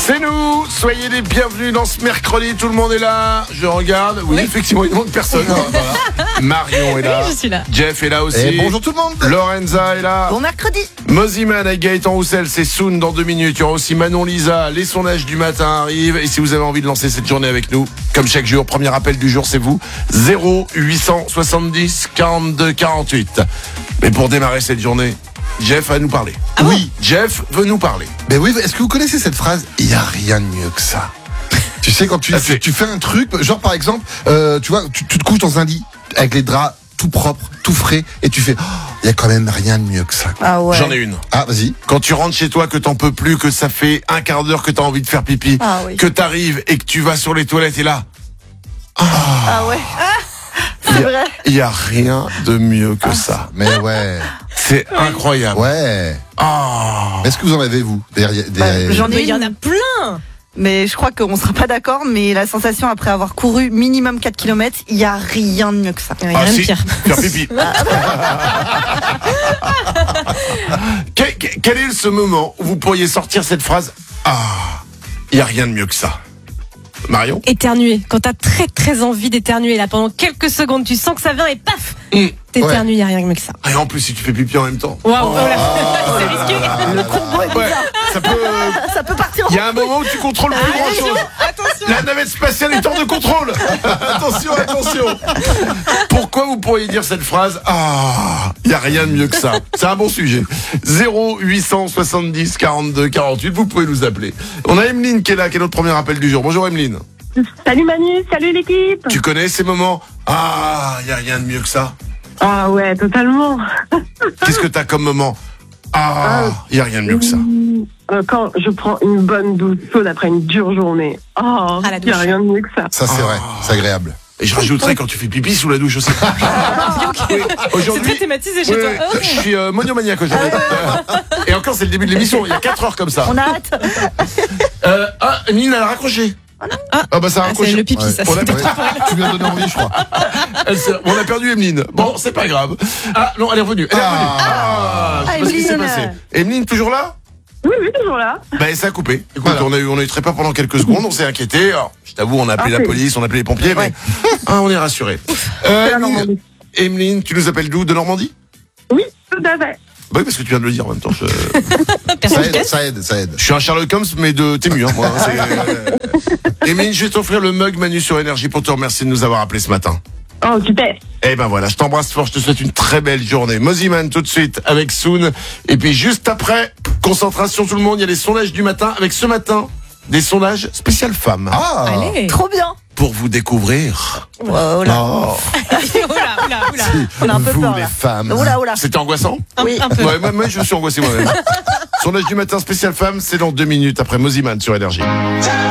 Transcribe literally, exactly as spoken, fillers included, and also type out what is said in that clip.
C'est nous, soyez les bienvenus dans ce mercredi, tout le monde est là, je regarde, oui, oui. Effectivement il manque personne. Voilà. Marion est là, oui, je suis là, Jeff est là aussi, et bonjour tout le monde. Lorenza est là, bon mercredi. Moziman avec Gaëtan Roussel, c'est soon dans deux minutes, il y aura aussi Manon Lisa, les sondages du matin arrivent, et si vous avez envie de lancer cette journée avec nous, comme chaque jour, premier appel du jour c'est vous, zéro huit cent soixante-dix quarante-deux quarante-huit. Mais pour démarrer cette journée, Jeff va nous parler. Ah oui, Jeff veut nous parler. Mais oui, est-ce que vous connaissez cette phrase? Il n'y a rien de mieux que ça. Tu sais, quand tu, ah, tu, tu fais un truc, genre par exemple, euh, tu vois, tu, tu te couches dans un lit avec les draps tout propres, tout frais, et tu fais, il oh, y a quand même rien de mieux que ça. Ah ouais. J'en ai une. Ah, vas-y. Quand tu rentres chez toi, que t'en peux plus, que ça fait un quart d'heure que t'as envie de faire pipi, ah, oui. que t'arrives et que tu vas sur les toilettes et là. Ah, ah ouais. Ah, c'est vrai. Il y a rien de mieux que ah. ça. Mais ouais. C'est incroyable. Ouais. Oh. Est-ce que vous en avez, vous des, des... Bah, J'en ai, il y en a plein. Mais je crois qu'on sera pas d'accord, mais la sensation après avoir couru minimum quatre kilomètres, il y a rien de mieux que ça. Il y a ah, rien si. de pire. Faire pipi. quel, quel est ce moment où vous pourriez sortir cette phrase? Ah, il y a rien de mieux que ça. Marion? Éternuer. Quand t'as très très envie d'éternuer là pendant quelques secondes, tu sens que ça vient et paf, mmh. t'éternues, il n'y a rien de mieux que ça. Et en plus si tu fais pipi en même temps. Waouh, wow, oh. oh c'est risqué. Le combo est ouais, ça peut. Ça peut partir. Il y a un moment où tu contrôles plus grand chose. Attention. La navette spatiale est hors de contrôle. Attention, attention. Pourquoi vous pourriez dire cette phrase? Ah, il y a rien de mieux que ça. C'est un bon sujet. zéro huit cent soixante-dix quarante-deux quarante-huit. Vous pouvez nous appeler. On a Emeline qui est là, qui est notre premier appel du jour. Bonjour Emeline. Salut Manu, salut l'équipe. Tu connais ces moments? Ah, il y a rien de mieux que ça. Ah ouais, totalement. Qu'est-ce que t'as comme moment? Ah, il y a rien de mieux que ça. Euh, quand je prends une bonne douche chaude après une dure journée. Oh, il n'y a rien de mieux que ça. Ça c'est ah. vrai, c'est agréable. Et je rajouterais quand tu fais pipi sous la douche aussi. Okay. Oui, c'est très thématisé chez oui, toi. Okay. Je suis euh, monomaniaque aujourd'hui. Et encore, c'est le début de l'émission. Il y a quatre heures comme ça. On a hâte. Euh, ah, Nina, elle a raccroché. Ah, ah bah ça a ah, raccroché. C'est le pipi, ouais. ça. On a... ouais. Tu viens de donner envie, je crois. Elle on a perdu Emeline. Bon, c'est pas grave. Ah non, elle est revenue. Elle est revenue. Ah, ah, je sais pas ce qui s'est passé. Emeline, toujours là? Oui, oui, toujours là. Bah, ça a coupé. Écoute, voilà. on a eu, on a eu très peur pendant quelques secondes, on s'est inquiété. Alors, je t'avoue, on a appelé ah, la police, on a appelé les pompiers, ouais. mais ah, on est rassurés. Euh, Emeline, tu nous appelles d'où? De Normandie? Oui, tout à fait. Bah oui, parce que tu viens de le dire en même temps. Je... ça, aide, ça aide, ça aide. Je suis un Sherlock Holmes, mais de Tému. Hein, moi, Emeline, je vais t'offrir le mug Manu sur Énergie pour te remercier de nous avoir appelés ce matin. Oh, super. Eh ben voilà, je t'embrasse fort, je te souhaite une très belle journée. Moziman tout de suite avec Soon. Et puis juste après, concentration tout le monde, il y a les sondages du matin. Avec ce matin, des sondages spécial femmes. Ah, allez. Trop bien. Pour vous découvrir. Oh là. Oh. oula, oula, oula. On a un peu vous peur, les là. femmes. Oula, oula. C'était angoissant? Oui. Un peu. Ouais, moi, moi je me suis angoissé moi-même. Sondage du matin spécial femmes, c'est dans deux minutes après Moziman sur Énergie.